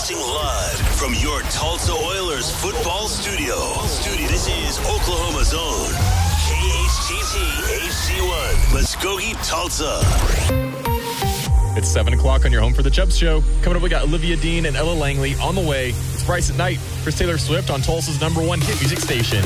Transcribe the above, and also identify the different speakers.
Speaker 1: Broadcasting live from your Tulsa Oilers football studio. This is Oklahoma's own KHTT HD1, Muskogee, Tulsa.
Speaker 2: It's 7 o'clock on your Home for the Chubbs show. Coming up, we got Olivia Dean and Ella Langley on the way. It's Bryce at Night. Here's Taylor Swift on Tulsa's #1 hit music station.